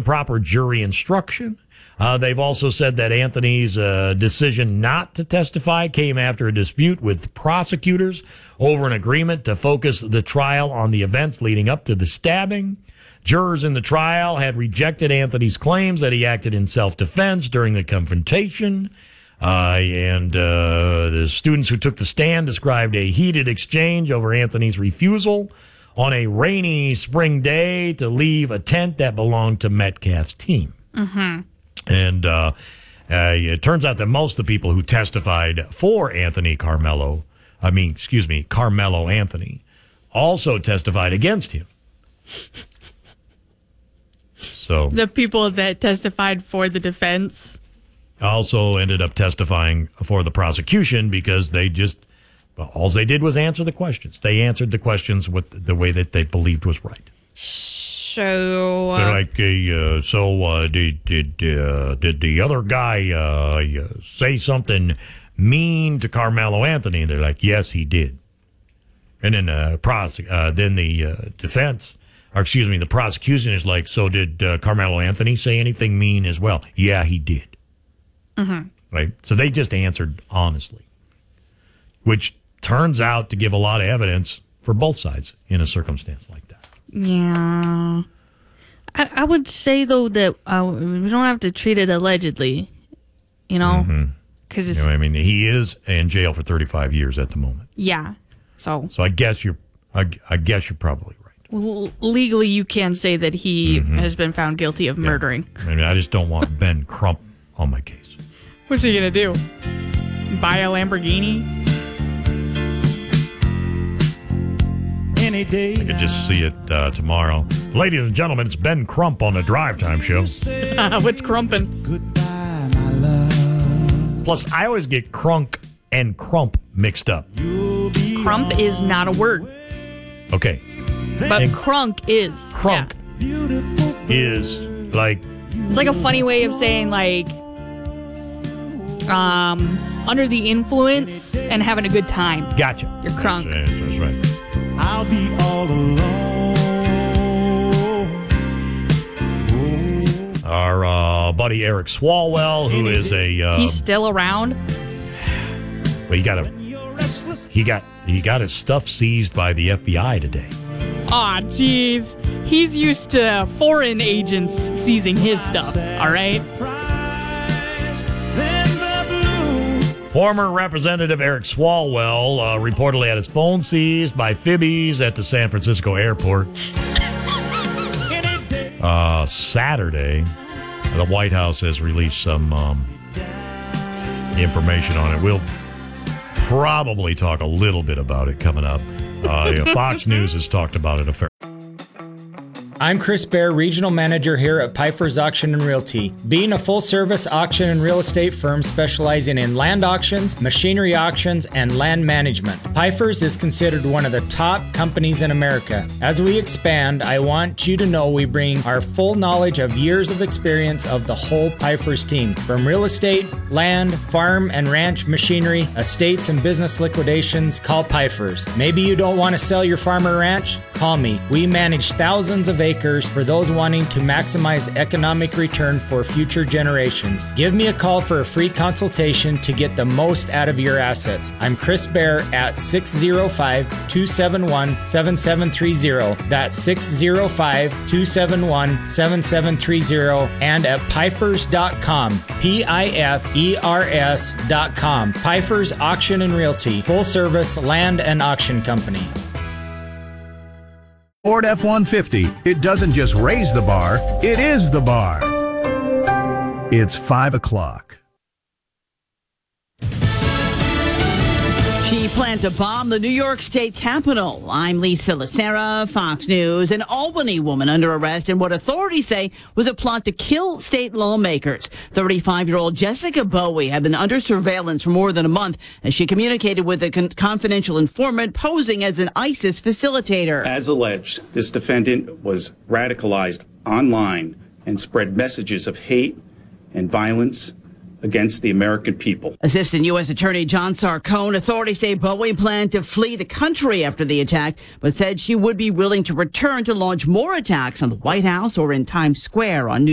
improper jury instruction. They've also said that Anthony's decision not to testify came after a dispute with prosecutors over an agreement to focus the trial on the events leading up to the stabbing. Jurors in the trial had rejected Anthony's claims that he acted in self-defense during the confrontation. And the students who took the stand described a heated exchange over Anthony's refusal on a rainy spring day to leave a tent that belonged to Metcalf's team. Mm-hmm. And it turns out that most of the people who testified for Carmelo Anthony, also testified against him. So the people that testified for the defense also ended up testifying for the prosecution because all they did was answer the questions. They answered the questions with the way that they believed was right. So did the other guy say something mean to Carmelo Anthony? And they're like, yes, he did. And then the prosecution is like, so did Carmelo Anthony say anything mean as well? Yeah, he did. Mm-hmm. Right? So they just answered honestly, which turns out to give a lot of evidence for both sides in a circumstance like that. Yeah. I would say, though, that we don't have to treat it allegedly, because it's... he is in jail for 35 years at the moment. Yeah. So I guess you're probably right. Well, legally, you can say that he has been found guilty of murdering. I just don't want Ben Crump on my case. What's he going to do? Buy a Lamborghini? I could just see it tomorrow. Ladies and gentlemen, it's Ben Crump on the Drive Time Show. What's crumping? Plus, I always get crunk and crump mixed up. Crump is not a word. Okay. But crunk is. Crunk is like... It's like a funny way of saying, like, under the influence and having a good time. Gotcha. You're crunk. That's right. I'll be all alone. Our buddy Eric Swalwell, who is a... he's still around? Well, he got his stuff seized by the FBI today. Aw, jeez. He's used to foreign agents seizing his stuff, all right? Former Representative Eric Swalwell reportedly had his phone seized by Fibbies at the San Francisco airport. Saturday, the White House has released some information on it. We'll probably talk a little bit about it coming up. Fox News has talked about it a fair. I'm Chris Baer, Regional Manager here at Piper's Auction and Realty. Being a full-service auction and real estate firm specializing in land auctions, machinery auctions, and land management, Piper's is considered one of the top companies in America. As we expand, I want you to know we bring our full knowledge of years of experience of the whole Piper's team. From real estate, land, farm, and ranch machinery, estates, and business liquidations, call Piper's. Maybe you don't want to sell your farm or ranch? Call me. We manage thousands of acres for those wanting to maximize economic return for future generations. Give me a call for a free consultation to get the most out of your assets. I'm Chris Baer at 605-271-7730. That's 605-271-7730 and at Pifers.com. Pifers.com. Pifers Auction and Realty. Full service land and auction company. Ford F-150. It doesn't just raise the bar, it is the bar. It's 5 o'clock. She planned to bomb the New York State Capitol. I'm Lisa Lacera, Fox News. An Albany woman under arrest in what authorities say was a plot to kill state lawmakers. 35-year-old Jessica Bowie had been under surveillance for more than a month as she communicated with a confidential informant posing as an ISIS facilitator. As alleged, this defendant was radicalized online and spread messages of hate and violence against the American people. Assistant U.S. Attorney John Sarcone, authorities say Bowie planned to flee the country after the attack, but said she would be willing to return to launch more attacks on the White House or in Times Square on New